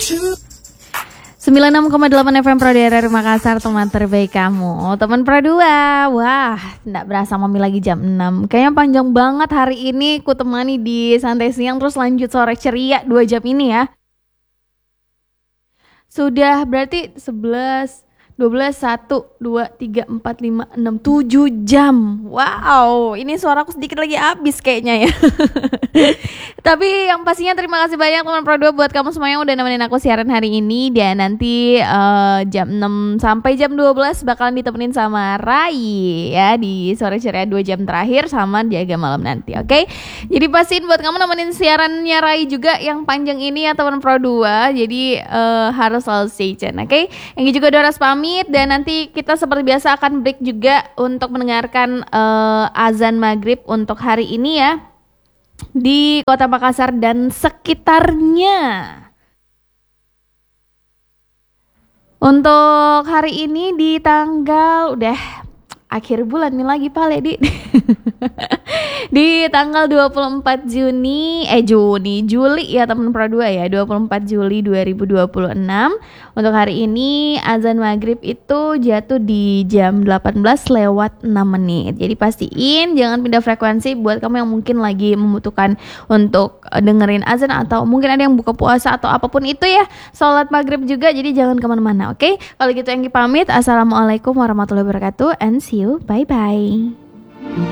96,8 FM Pro Daerah Makassar, teman terbaik kamu. Teman Pro 2. Wah, tidak berasa Mami lagi jam 6. Kayaknya panjang banget hari ini ku temani di Santai Siang, terus lanjut sore ceria 2 jam ini ya. Sudah berarti 11, 12, 1, 2, 3, 4, 5, 6, 7 jam. Wow, ini suaraku sedikit lagi habis kayaknya ya. Tapi yang pastinya terima kasih banyak teman Pro 2 buat kamu semua yang udah nemenin aku siaran hari ini. Dan nanti jam 6 sampai jam 12 bakalan ditemenin sama Rai ya di sore ceria 2 jam terakhir sama jaga malam nanti, oke? Jadi pastiin buat kamu nemenin siarannya Rai juga yang panjang ini ya teman Pro 2. Jadi harus selalu stay tune, oke? Yang juga Doras pamit. Dan nanti kita seperti biasa akan break juga untuk mendengarkan azan maghrib untuk hari ini ya di Kota Makassar dan sekitarnya. Untuk hari ini di tanggal udah akhir bulan nih lagi pale di tanggal 24 Juli ya teman Pro 2 ya, 24 Juli 2026. Untuk hari ini azan maghrib itu jatuh di jam 18:06. Jadi pastiin jangan pindah frekuensi buat kamu yang mungkin lagi membutuhkan untuk dengerin azan, atau mungkin ada yang buka puasa atau apapun itu ya, sholat maghrib juga. Jadi jangan kemana-mana, oke? Kalau gitu Enggi pamit. Assalamualaikum warahmatullahi wabarakatuh and see you, bye bye.